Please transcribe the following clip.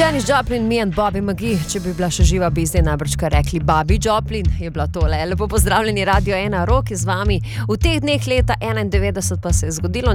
Janis Joplin, Me and Bobby McGee, če bi bila še živa, bi zdaj najbrž kar rekli Bobby Joplin, je bila tole. Lepo pozdravljeni, Radio 1, Rok je z vami. V teh dneh leta 91 pa se je zgodilo